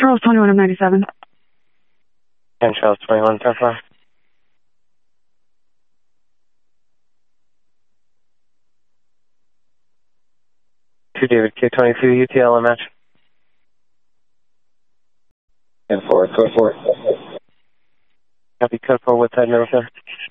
Charles 21 of 97. 10 Charles 21, 10-4. To David K22, UTL and match. 10-4, code 4. Copy, code 4, what's that, Middleton?